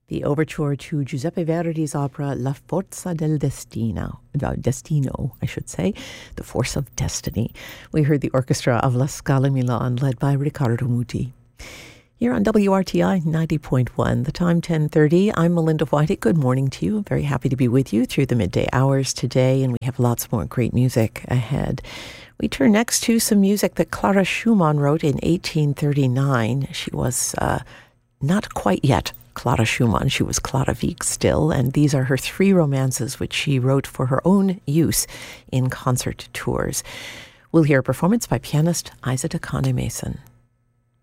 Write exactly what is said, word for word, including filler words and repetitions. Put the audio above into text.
The overture to Giuseppe Verdi's opera La Forza del Destino, uh, Destino, I should say, The Force of Destiny. We heard the orchestra of La Scala Milan, led by Riccardo Muti. Here on W R T I ninety point one, the time ten thirty. I'm Melinda Whiting. Good morning to you. Very happy to be with you through the midday hours today, and we have lots more great music ahead. We turn next to some music that Clara Schumann wrote in eighteen thirty-nine. She was uh, not quite yet Clara Schumann. She was Clara Wieck still, and these are her three romances which she wrote for her own use in concert tours. We'll hear a performance by pianist Isa Takane Mason.